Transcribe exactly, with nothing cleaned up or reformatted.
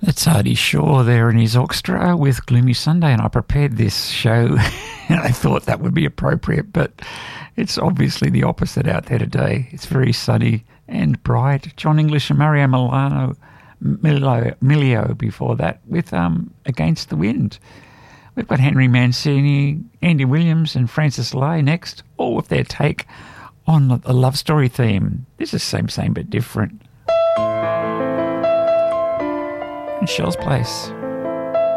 That's Artie Shaw there in his orchestra with Gloomy Sunday, and I prepared this show and I thought that would be appropriate, but it's obviously the opposite out there today. It's very sunny and bright. John English and Mario Milano, Milio, Milio before that with um, Against the Wind. We've got Henry Mancini, Andy Williams and Francis Lai next, all with their take on the love story theme. This is same, same but different. Shell's Place.